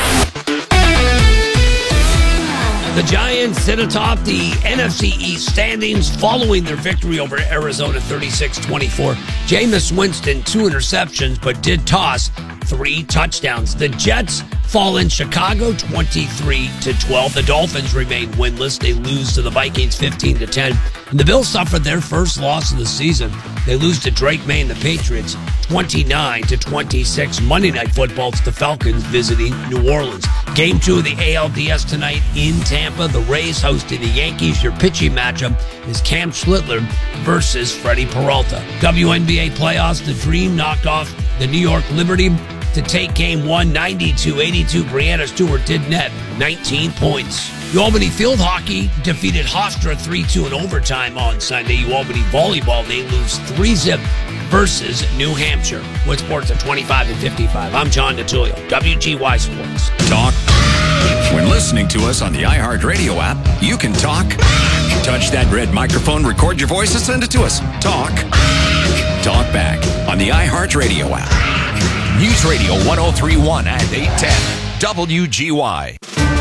The Giants sit atop the N F C East standings following their victory over Arizona thirty-six twenty-four. Jameis Winston, two interceptions, but did toss three touchdowns. The Jets fall in Chicago twenty-three to twelve. The Dolphins remain winless. They lose to the Vikings fifteen to ten. And the Bills suffered their first loss of the season. They lose to Drake May and the Patriots twenty-nine to twenty-six. Monday Night Football, it's the Falcons visiting New Orleans. Game two of the A L D S tonight in Tampa. The Rays hosting the Yankees. Your pitching matchup is Cam Schlittler versus Freddie Peralta. W N B A playoffs, the Dream knocked off the New York Liberty to take game one, ninety-two eighty-two. Breanna Stewart did net nineteen points. UAlbany Field Hockey defeated Hofstra three two in overtime on Sunday. UAlbany Volleyball, they lose three zip versus New Hampshire. With sports at twenty-five and fifty-five. I'm John DeTulio, W G Y Sports. Talk. When listening to us on the iHeartRadio app, you can talk. Touch that red microphone, record your voice, and send it to us. Talk. Talk back on the iHeartRadio app. News Radio one oh three point one and eight ten W G Y.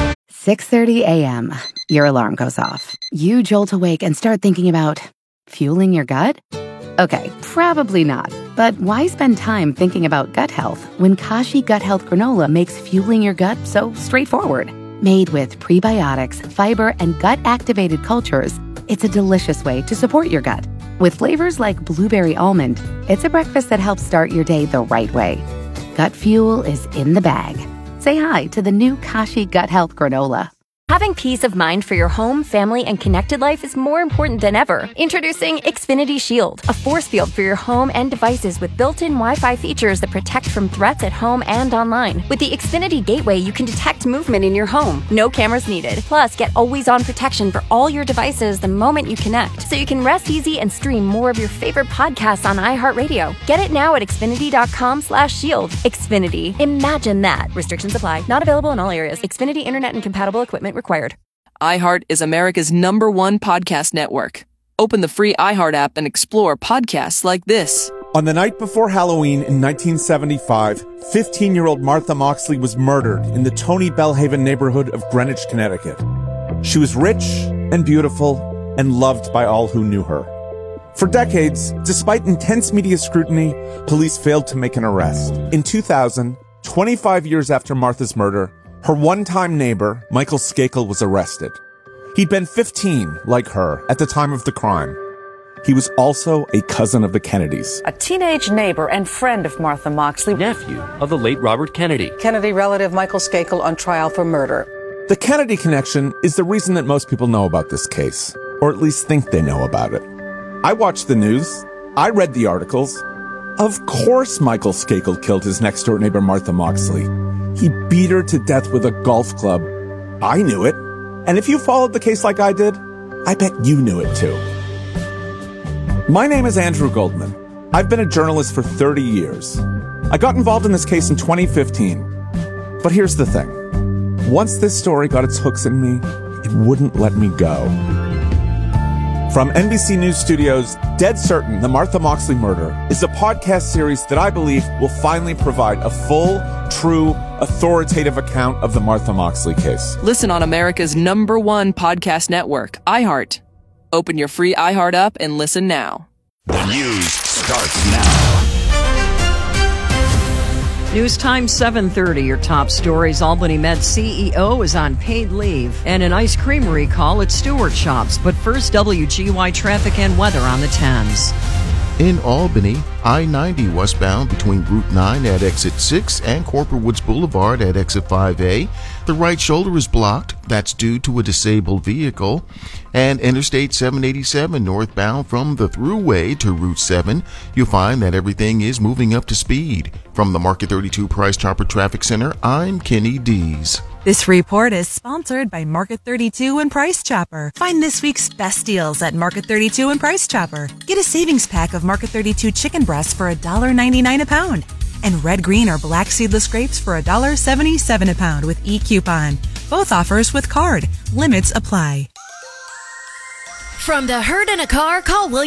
six thirty a.m. Your alarm goes off. You jolt awake and start thinking about fueling your gut? Okay, probably not. But why spend time thinking about gut health when Kashi Gut Health Granola makes fueling your gut so straightforward? Made with prebiotics, fiber, and gut-activated cultures, it's a delicious way to support your gut. With flavors like blueberry almond, it's a breakfast that helps start your day the right way. Gut fuel is in the bag. Say hi to the new Kashi Gut Health Granola. Having peace of mind for your home, family, and connected life is more important than ever. Introducing Xfinity Shield, a force field for your home and devices with built-in Wi-Fi features that protect from threats at home and online. With the Xfinity Gateway, you can detect movement in your home. No cameras needed. Plus, get always-on protection for all your devices the moment you connect, so you can rest easy and stream more of your favorite podcasts on iHeartRadio. Get it now at Xfinity.com slash shield. Xfinity. Imagine that. Restrictions apply. Not available in all areas. Xfinity Internet and compatible equipment required. iHeart is America's number one podcast network. Open the free iHeart app and explore podcasts like this. On the night before Halloween in nineteen seventy-five, fifteen-year-old Martha Moxley was murdered in the Tony Bellhaven neighborhood of Greenwich, Connecticut. She was rich and beautiful and loved by all who knew her. For decades, despite intense media scrutiny, police failed to make an arrest. In two thousand, twenty-five years after Martha's murder, her one-time neighbor, Michael Skakel, was arrested. He'd been fifteen, like her, at the time of the crime. He was also a cousin of the Kennedys. A teenage neighbor and friend of Martha Moxley. Nephew of the late Robert Kennedy. Kennedy relative Michael Skakel on trial for murder. The Kennedy connection is the reason that most people know about this case, or at least think they know about it. I watched the news. I read the articles. Of course Michael Skakel killed his next-door neighbor Martha Moxley. He beat her to death with a golf club. I knew it. And if you followed the case like I did, I bet you knew it too. My name is Andrew Goldman. I've been a journalist for thirty years. I got involved in this case in twenty fifteen. But here's the thing. Once this story got its hooks in me, it wouldn't let me go. From N B C News Studios, Dead Certain, The Martha Moxley Murder is a podcast series that I believe will finally provide a full, true, authoritative account of the Martha Moxley case. Listen on America's number one podcast network, iHeart. Open your free iHeart app and listen now. The news starts now. News time seven thirty. Your top stories. Albany Med C E O is on paid leave. And an ice cream recall at Stewart Shops. But first, W G Y traffic and weather on the tens. In Albany, I ninety westbound between Route nine at exit six and Corporate Woods Boulevard at exit five A. The right shoulder is blocked. That's due to a disabled vehicle. And Interstate seven eighty-seven northbound from the Thruway to Route seven, you'll find that everything is moving up to speed. From the Market thirty-two Price Chopper Traffic Center, I'm Kenny Dees. This report is sponsored by Market thirty-two and Price Chopper. Find this week's best deals at Market thirty-two and Price Chopper. Get a savings pack of Market thirty-two chicken breasts for one dollar and ninety-nine cents a pound. And red, green, or black seedless grapes for one dollar and seventy-seven cents a pound with e-coupon. Both offers with card. Limits apply. From the herd in a car, call William.